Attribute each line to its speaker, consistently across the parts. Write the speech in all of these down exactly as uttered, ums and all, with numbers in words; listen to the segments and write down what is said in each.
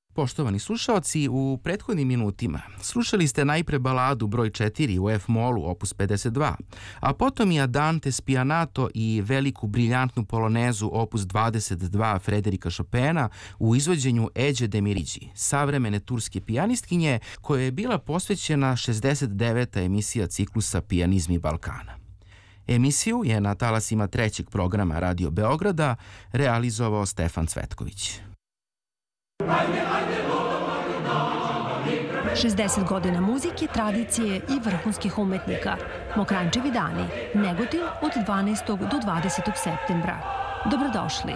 Speaker 1: Poštovani slušaoci, u prethodnim minutima slušali ste najpre baladu broj četiri u F-molu opus pedeset dva, a potom i Andante spianato i veliku briljantnu polonezu opus dvadeset dva Frederika Chopina u izvođenju Eđe Demiridži, savremene turske pijanistkinje koja je bila posvećena šezdeset deveta emisija ciklusa Pijanizmi Balkana. Emisiju je na talasima trećeg programa Radio Beograda realizovao Stefan Cvetković.
Speaker 2: šezdeset godina muzike, tradicije i vrhunskih umetnika. Mokranjčevi dani, Negotin od dvanaestog do dvadesetog septembra. Dobrodošli.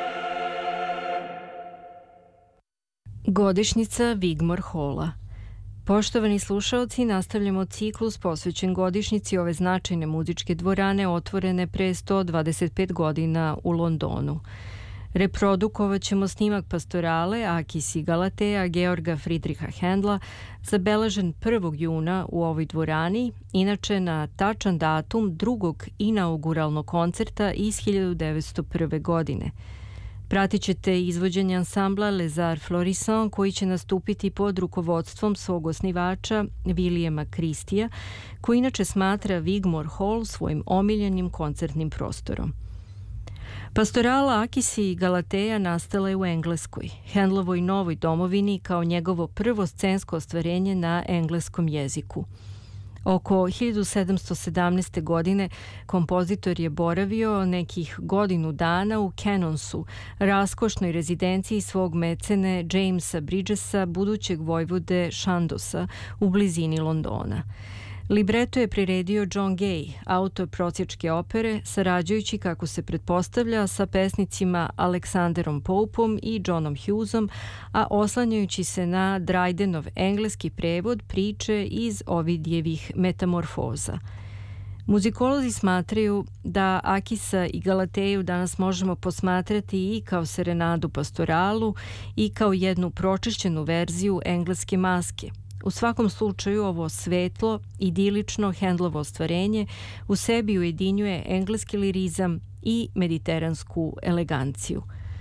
Speaker 3: Godišnjica Wigmore Halla. Poštovani slušaoci, nastavljamo ciklus posvećen godišnjici ove značajne muzičke dvorane otvorene pre sto dvadeset pet godina u Londonu. Reprodukovat ćemo snimak pastorale Akis i Galatea Georga Friedricha Händla, zabeležen prvog juna u ovoj dvorani, inače na tačan datum drugog inauguralnog koncerta iz hiljadu devetsto prve. godine. Pratit ćete izvođenje ansambla Les Arts Florissants koji će nastupiti pod rukovodstvom svog osnivača Williama Christija, koji inače smatra Wigmore Hall svojim omiljenim koncertnim prostorom. Pastorala Akis i Galatea nastala je u Engleskoj, Händlovoj novoj domovini, kao njegovo prvo scensko ostvarenje na engleskom jeziku. Oko hiljadu sedamsto sedamnaeste. godine kompozitor je boravio nekih godinu dana u Cannonsu, raskošnoj rezidenciji svog mecene Jamesa Bridgesa, budućeg vojvode Chandosa u blizini Londona. Libreto je priredio John Gay, autor prosječke opere, sarađujući, kako se pretpostavlja, sa pesnicima Aleksanderom Popeom i Johnom Hughesom, a oslanjajući se na Drydenov engleski prevod priče iz Ovidijevih metamorfoza. Muzikolozi smatraju da Akisa i Galateju danas možemo posmatrati i kao serenadu pastoralu i kao jednu pročišćenu verziju engleske maske. U svakom slučaju ovo svetlo, idilično Händlovo ostvarenje u sebi ujedinjuje engleski lirizam i mediteransku eleganciju.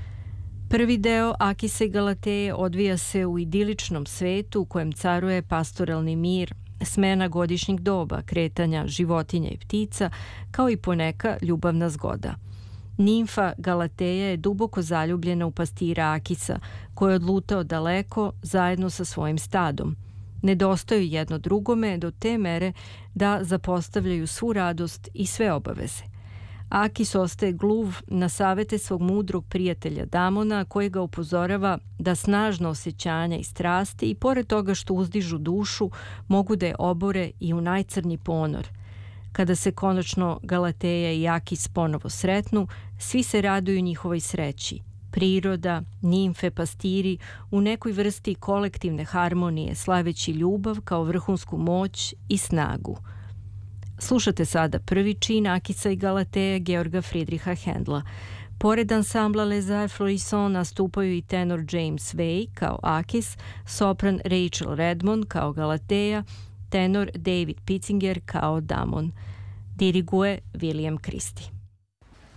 Speaker 3: Prvi deo Akisa i Galateje odvija se u idiličnom svetu u kojem caruje pastoralni mir, smena godišnjeg doba, kretanja životinja i ptica, kao i poneka ljubavna zgoda. Nimfa Galateja je duboko zaljubljena u pastira Akisa, koji je odlutao daleko zajedno sa svojim stadom. Nedostaju jedno drugome do te mere da zapostavljaju svu radost i sve obaveze. Akis ostaje gluv na savete svog mudrog prijatelja Damona, koji ga upozorava da snažna osjećanja i strasti, i pored toga što uzdižu dušu, mogu da je obore i u najcrnji ponor. Kada se konačno Galateja i Akis ponovo sretnu, svi se raduju njihovoj sreći. Priroda, nimfe, pastiri u nekoj vrsti kolektivne harmonije, slaveći ljubav kao vrhunsku moć i snagu. Slušate sada prvi čin Akisa i Galateje Georga Friedricha Händla. Pored ansambla Les Arts Florissants nastupaju i tenor James Way kao Akis, sopran Rachel Redmond kao Galateja, tenor David Pitzinger kao Damon. Diriguje William Christie.